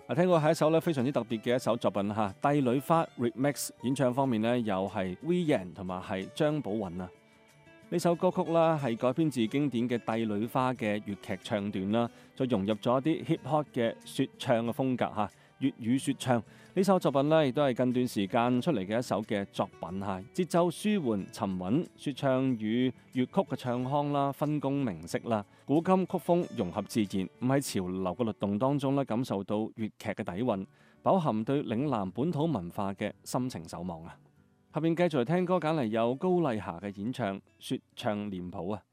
聽過係一首咧非常之特別嘅一首作品嚇，《帝女花》Remix 演唱方面呢，又係 Vian 同埋係張寶韻啊。呢首歌曲啦係改編自經典嘅《帝女花》嘅粵劇唱段啦，再融入咗一啲 hip hop 嘅説唱嘅風格嚇，粵語説唱。呢首作品呢，亦都係近段時間出嚟嘅一首嘅作品嚇，節奏舒緩沉穩，説唱與粵曲嘅唱腔啦，分工明晰啦，古今曲風融合自然，唔喺潮流嘅律動當中咧，感受到粵劇嘅底蘊，飽含對嶺南本土文化嘅深情守望啊！下邊繼續嚟聽歌，揀嚟有高麗霞嘅演唱《説唱臉譜》啊！